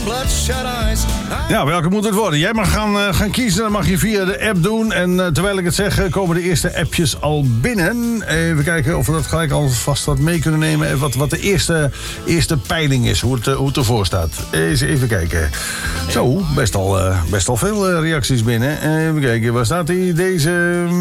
Ja, welke moet het worden? Jij mag gaan kiezen, dan mag je via de app doen. En terwijl ik het zeg, komen de eerste appjes al binnen. Even kijken of we dat gelijk alvast wat mee kunnen nemen. Wat de eerste peiling is, hoe het ervoor staat. Eens even kijken. Zo, best al veel reacties binnen. Even kijken, waar staat die? Deze...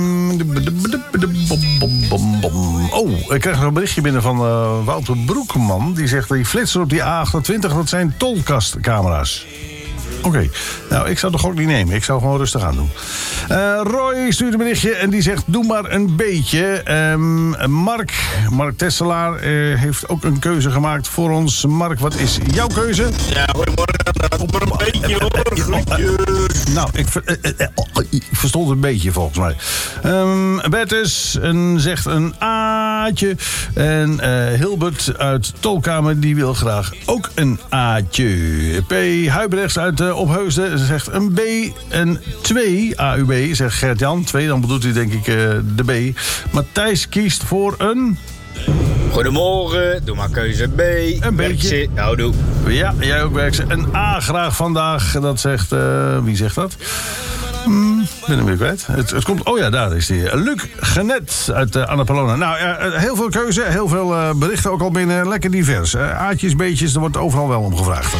Oh, ik krijg nog een berichtje binnen van Wouter Broekman. Die zegt, die flitser op die A28, dat zijn tolkastcamera's. Oké, nou, ik zou de gok niet nemen. Ik zou gewoon rustig aan doen. Roy stuurt een berichtje en die zegt, doe maar een beetje. Mark Tesselaar heeft ook een keuze gemaakt voor ons. Mark, wat is jouw keuze? Ja, goedemorgen. Doe maar een beetje, hoor. Nou, ik verstond een beetje volgens mij. Bertus zegt een A'tje. En Hilbert uit Tolkamer, die wil graag ook een A'tje. P. Huibrechts uit Opheusden zegt een B. En 2, AUB, zegt Gert-Jan. 2, dan bedoelt hij denk ik de B. Matthijs kiest voor een... Goedemorgen, doe maar keuze B. Een beetje. Nou, doe. Ja, jij ook werkt. Een A graag vandaag. Dat zegt... wie zegt dat? Ben hem weer kwijt. Het komt... Oh ja, daar is hij. Luc Genet uit Annapolona. Nou, heel veel keuze. Heel veel berichten ook al binnen. Lekker divers. A'tjes, B'tjes. Er wordt overal wel om gevraagd.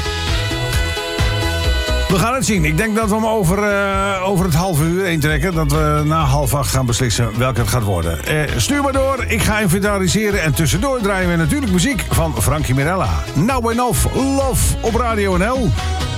We gaan het zien. Ik denk dat we hem over het half uur heen trekken. Dat we na 7:30 gaan beslissen welke het gaat worden. Stuur maar door. Ik ga inventariseren. En tussendoor draaien we natuurlijk muziek van Frankie Mirella. Now Enough Love op Radio NL.